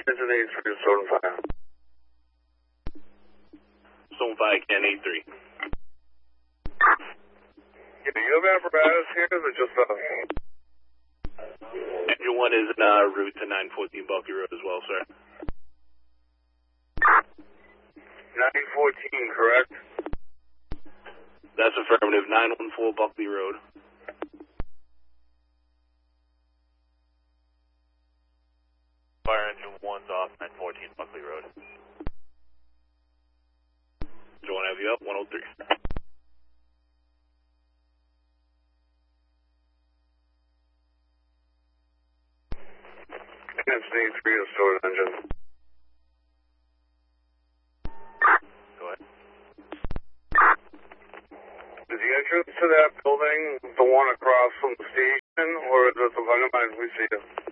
Engine 83 is Zone 5. Zone 5, can 83. Yeah, do you have apparatus here, or is it just Engine 1 is en route to 914 Buckley Road as well, sir. 914, correct? That's affirmative, 914 Buckley Road. Fire engine 1's off 914 Buckley Road. Do you want to have you up? 103. Engine 83 is stored engine. Go ahead. Is the entrance to that building the one across from the station, or is it the one we see?